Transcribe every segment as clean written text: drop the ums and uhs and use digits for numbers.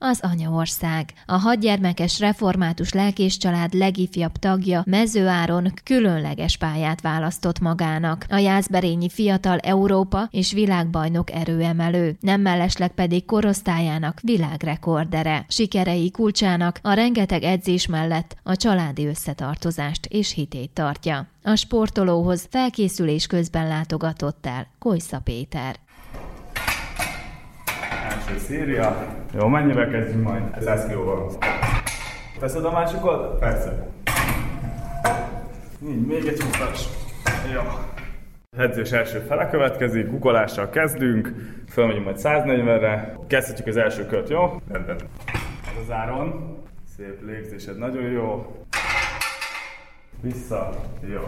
az anyaország. A 6 gyermekes református lelkészcsalád legifjabb tagja, Mező Áron különleges pályát választott magának. A jászberényi fiatal Európa és világbajnok erőemelő, nem mellesleg pedig korosztályának világrekordere. Sikerei kulcsának a rengeteg edzés mellett a családi összetartozást és hitét tartja. A sportolóhoz felkészülés közben látogatott el Kojsza Péter. Első széria. Jó, mennyivel kezdjünk majd? 100 kilóval. Teszed a másikat? Persze. Így, még egy húzás. Jó. Edzés első fele következik, gugolással kezdünk, fölmegyünk majd 140-re, kezdhetjük az első kört, jó? Rendben. Ez az Áron, szép légzésed, nagyon jó. Vissza, jó.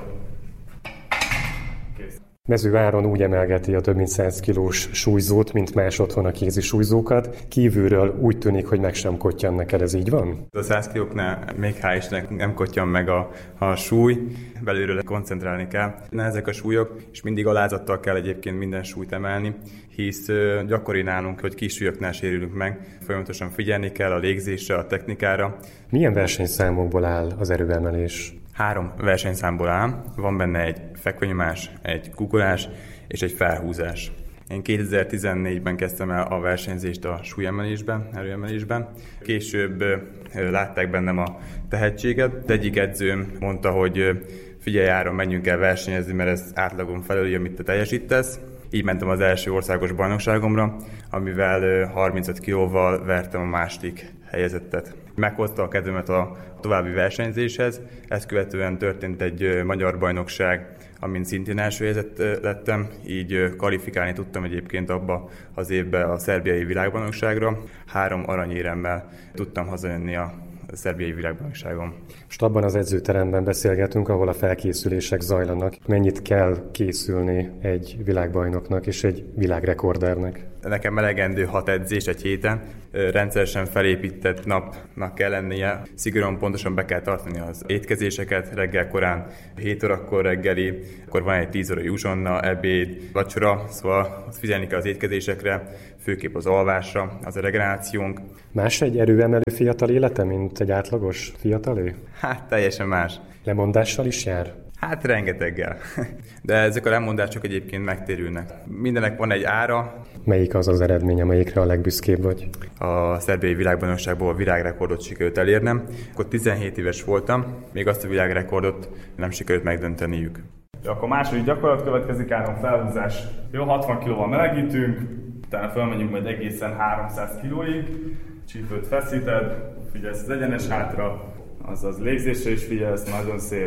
Kész. Mező Áron úgy emelgeti a több mint 100 kilós súlyzót, mint más otthon a kézi súlyzókat. Kívülről úgy tűnik, hogy meg sem kottyan neked, ez így van? A 100 kilóknál még hál' Istennek nem kottyan meg a súly, belülről koncentrálni kell. Ezek a súlyok, és mindig alázattal kell egyébként minden súlyt emelni, hisz gyakori nálunk, hogy kis súlyoknál sérülünk meg. Folyamatosan figyelni kell a légzésre, a technikára. Milyen versenyszámokból áll az erőemelés? 3 versenyszámból áll, van benne egy fekvenyomás, egy guggolás és egy felhúzás. Én 2014-ben kezdtem el a versenyzést a súlyemelésben, erőemelésben. Később látták bennem a tehetséget. Egyik edzőm mondta, hogy figyelj Áron, menjünk el versenyezni, mert ez átlagon felüli, amit te teljesítesz. Így mentem az első országos bajnokságomra, amivel 35 kilóval vertem a második helyezettet. Meghozta a kedvemet a további versenyzéshez, ezt követően történt egy magyar bajnokság, amin szintén első helyezett lettem, így kvalifikálni tudtam egyébként abba az évben a szerbiai világbajnokságra. 3 aranyéremmel tudtam hazajönni a szerbiai világbajnokságon. Most abban az edzőteremben beszélgetünk, ahol a felkészülések zajlanak. Mennyit kell készülni egy világbajnoknak és egy világrekordernek? Nekem elegendő 6 edzés egy héten, rendszeresen felépített napnak kell lennie, szigorúan pontosan be kell tartani az étkezéseket, reggel korán 7 órakor reggeli, akkor van egy 10 órai uzsonna, ebéd, vacsora, szóval figyelni kell az étkezésekre, főképp az alvásra, az a regenerációnk. Más egy erőemelő fiatal élete, mint egy átlagos fiatalé? Hát teljesen más. Lemondással is jár? Hát rengeteggel. De ezek a lemondások egyébként megtérülnek. Mindenek van egy ára. Melyik az az eredmény, amelyikre a legbüszkébb vagy? A szerbiai világbajnokságból világrekordot sikerült elérnem. Akkor 17 éves voltam, még azt a világrekordot nem sikerült megdönteniük. Akkor második gyakorlat következik, Áron, felhúzás. Jó, 60 kilóval melegítünk, utána felmegyünk majd egészen 300 kilóig. Csípőt feszíted, figyelsz az egyenes hátra, azaz légzésre is figyelsz, nagyon szép.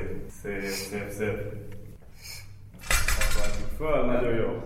Szép. Akarjuk föl, nagyon jó.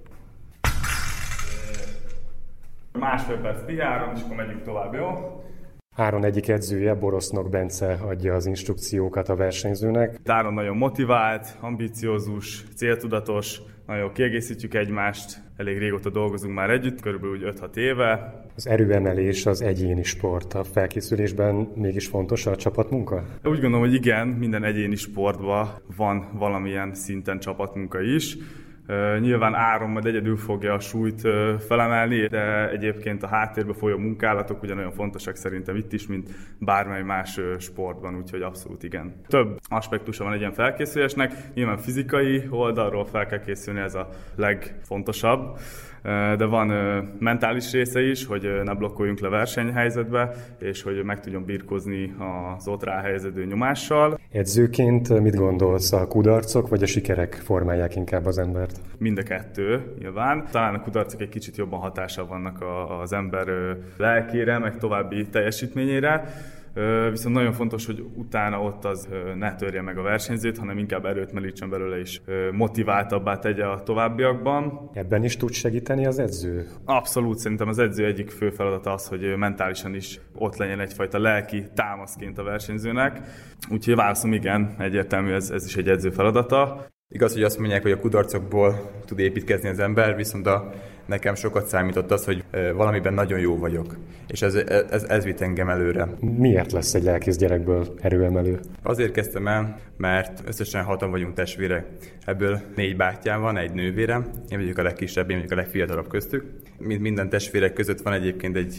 Másfél perc piháron, és akkor megyünk tovább, jó? Áron egyik edzője, Borosznok Bence adja az instrukciókat a versenyzőnek. Áron nagyon motivált, ambiciózus, céltudatos, nagyon kiegészítjük egymást, elég régóta dolgozunk már együtt, körülbelül 5-6 éve. Az erőemelés az egyéni sport. A felkészülésben mégis fontos a csapatmunka? Úgy gondolom, hogy igen, minden egyéni sportban van valamilyen szinten csapatmunka is. Nyilván Áron majd egyedül fogja a súlyt felemelni, de egyébként a háttérbe folyó munkálatok ugyanolyan fontosak szerintem itt is, mint bármely más sportban, úgyhogy abszolút igen. Több aspektusa van egy ilyen felkészülésnek, nyilván fizikai oldalról fel kell készülni, ez a legfontosabb, de van mentális része is, hogy ne blokkoljunk le versenyhelyzetbe, és hogy meg tudjon birkózni az ott ráhelyeződő nyomással. Edzőként mit gondolsz, a kudarcok vagy a sikerek formálják inkább az embert? Mind a kettő, nyilván. Talán a kudarcok egy kicsit jobban hatással vannak az ember lelkére, meg további teljesítményére. Viszont nagyon fontos, hogy utána ott az ne törje meg a versenyzőt, hanem inkább erőt merítsen belőle is motiváltabbá tegye a továbbiakban. Ebben is tud segíteni az edző? Abszolút, szerintem az edző egyik fő feladata az, hogy mentálisan is ott legyen egyfajta lelki támaszként a versenyzőnek. Úgyhogy válaszom igen, egyértelmű ez is egy edző feladata. Igaz, hogy azt mondják, hogy a kudarcokból tud építkezni az ember, viszont nekem sokat számított az, hogy valamiben nagyon jó vagyok, és ez vitt engem előre. Miért lesz egy lelkész gyerekből erőemelő? Azért kezdtem el, mert összesen 6-an vagyunk testvérek. Ebből 4 bátyám van, egy nővérem, én vagyok a legkisebb, én vagyok a legfiatalabb köztük. Minden testvérek között van egyébként egy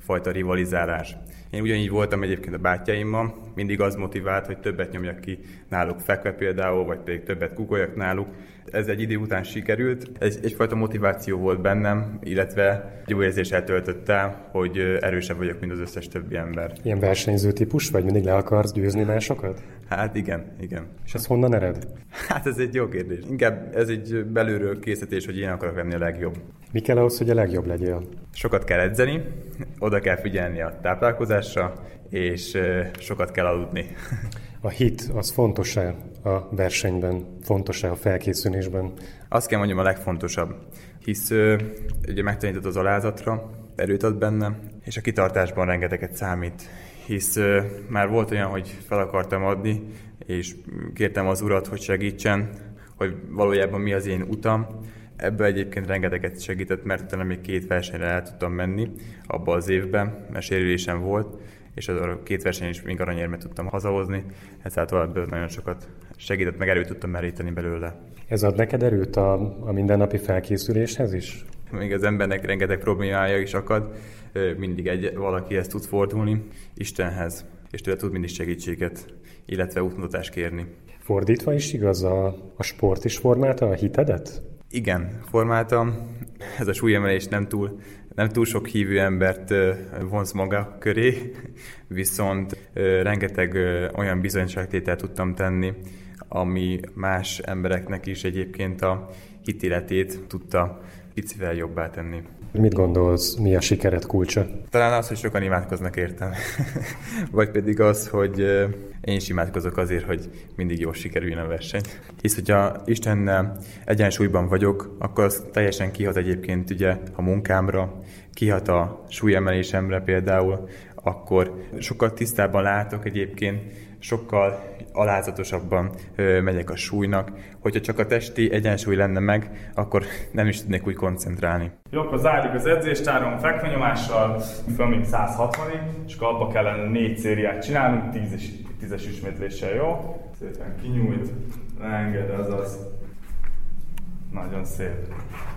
fajta rivalizálás. Én ugyanígy voltam egyébként a bátyáimmal, mindig az motivált, hogy többet nyomjak ki náluk fekve például, vagy pedig többet kukoljak náluk. Ez egy idő után sikerült, egyfajta motiváció volt bennem, illetve jó érzéssel töltött el, hogy erősebb vagyok, mint az összes többi ember. Ilyen versenyző típus vagy? Mindig le akarsz győzni másokat? Hát igen. És ez honnan ered? Hát ez egy jó kérdés. Inkább ez egy belülről készítés, hogy én akarok lenni a legjobb. Mi kell ahhoz, hogy a legjobb legyél? Sokat kell edzeni, oda kell figyelni a táplálkozásra, és sokat kell aludni. A hit az fontos-e a versenyben, fontos-e a felkészülésben? Azt kell mondjam a legfontosabb, hisz ugye megtanított az alázatra, erőt ad benne, és a kitartásban rengeteget számít. Hisz már volt olyan, hogy fel akartam adni, és kértem az urat, hogy segítsen, hogy valójában mi az én utam. Ebből egyébként rengeteget segített, mert utána még 2 versenyre el tudtam menni abban az évben, mert sérülésem volt, és az a 2 verseny is még aranyérmet tudtam hazahozni, ezáltal nagyon sokat segített, meg erőt tudtam meríteni belőle. Ez ad neked erőt a mindennapi felkészüléshez is? Még az embernek rengeteg problémája is akad, mindig valakihez tud fordulni, Istenhez, és tőle tud mindig segítséget, illetve útmutatást kérni. Fordítva is igaz, a sport is formálta a hitedet? Igen, formáltam. Ez a súlyemelés nem túl sok hívő embert vonz maga köré, viszont rengeteg olyan bizonyságtételt tudtam tenni, ami más embereknek is egyébként a hitéletét tudta picivel jobbá tenni. Mit gondolsz, mi a sikered kulcsa? Talán az, hogy sokan imádkoznak értem. Vagy pedig az, hogy én is imádkozok azért, hogy mindig jól sikerüljön a verseny. Hisz, hogyha Istennel egyensúlyban vagyok, akkor az teljesen kihat egyébként ugye a munkámra, kihat a súlyemelésemre például, akkor sokkal tisztábban látok egyébként, sokkal alázatosabban megyek a súlynak. Hogyha csak a testi egyensúly lenne meg, akkor nem is tudnék úgy koncentrálni. Jó, akkor zárjuk az edzést 3 fekvenyomással, föl még 160-ig, és akkor abba kellene 4 szériát csinálnunk, 10-es ismétléssel, jó? Szépen kinyújt, leenged, azaz. Nagyon szép.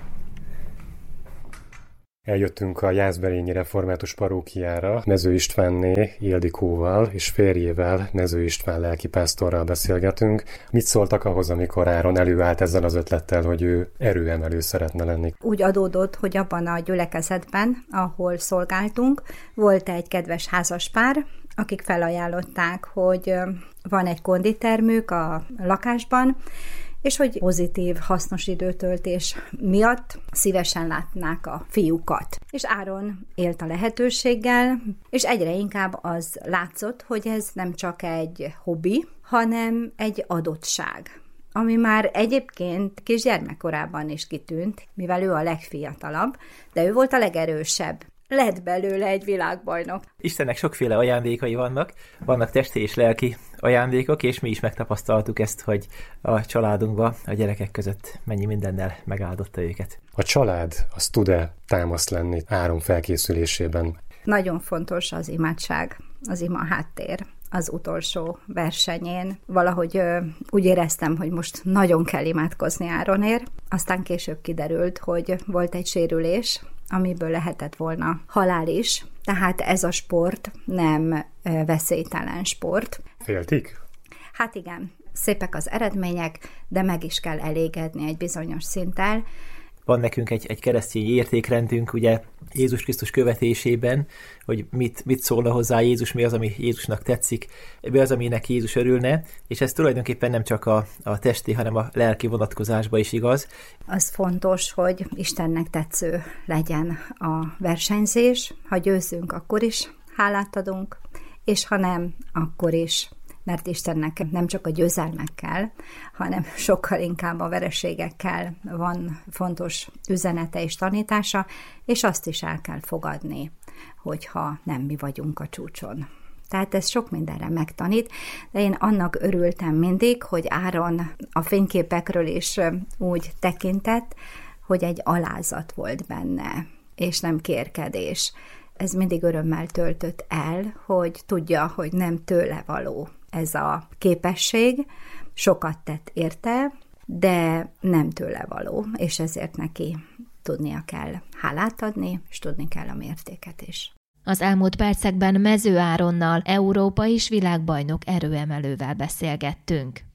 Eljöttünk a Jászberényi Református Parókiára Mező Istvánné Ildikóval és férjével, Mező István lelkipásztorral beszélgetünk. Mit szóltak ahhoz, amikor Áron előállt ezzel az ötlettel, hogy ő erőemelő szeretne lenni? Úgy adódott, hogy abban a gyülekezetben, ahol szolgáltunk, volt egy kedves házaspár, akik felajánlották, hogy van egy konditermük a lakásban, és hogy pozitív, hasznos időtöltés miatt szívesen látnák a fiúkat. És Áron élt a lehetőséggel, és egyre inkább az látszott, hogy ez nem csak egy hobbi, hanem egy adottság, ami már egyébként kisgyermekkorában is kitűnt, mivel ő a legfiatalabb, de ő volt a legerősebb. Lett belőle egy világbajnok. Istennek sokféle ajándékai vannak testi és lelki ajándékok, és mi is megtapasztaltuk ezt, hogy a családunkban, a gyerekek között mennyi mindennel megáldotta őket. A család az tud-e támasz lenni Áron felkészülésében? Nagyon fontos az imádság, az ima háttér. Az utolsó versenyén valahogy úgy éreztem, hogy most nagyon kell imádkozni Áronért. Aztán később kiderült, hogy volt egy sérülés, amiből lehetett volna halál is. Tehát ez a sport nem veszélytelen sport. Féltik? Hát igen, szépek az eredmények, de meg is kell elégedni egy bizonyos szinttel. Van nekünk egy keresztény értékrendünk, ugye Jézus Krisztus követésében, hogy mit szólna hozzá Jézus, mi az, ami Jézusnak tetszik, mi az, aminek Jézus örülne, és ez tulajdonképpen nem csak a testi, hanem a lelki vonatkozásban is igaz. Az fontos, hogy Istennek tetsző legyen a versenyzés, ha győzünk, akkor is hálát adunk, és ha nem, akkor is. Mert Istennek nem csak a győzelmekkel, hanem sokkal inkább a vereségekkel van fontos üzenete és tanítása, és azt is el kell fogadni, hogyha nem mi vagyunk a csúcson. Tehát ez sok mindenre megtanít, de én annak örültem mindig, hogy Áron a fényképekről is úgy tekintett, hogy egy alázat volt benne, és nem kérkedés. Ez mindig örömmel töltött el, hogy tudja, hogy nem tőle való ez a képesség, sokat tett érte, de nem tőle való, és ezért neki tudnia kell hálát adni, és tudni kell a mértéket is. Az elmúlt percekben Mező Áronnal, Európa és világbajnok erőemelővel beszélgettünk.